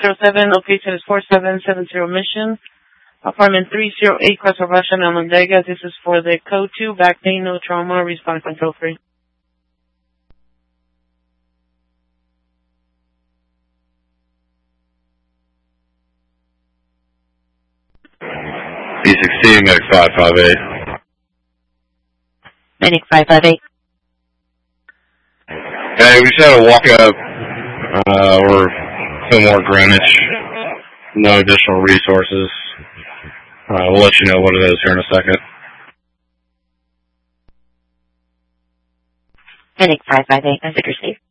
607, location is 4770 Mission, apartment 308, Casa Rocha, Almondega. This is for the code 2, back pain, no trauma, respond control free. E16, Medic 558. Medic 558. Hey, we just had a walk up. We're Fillmore, Greenwich. No additional resources. We'll let you know what it is here in a second. Medic 558, message received.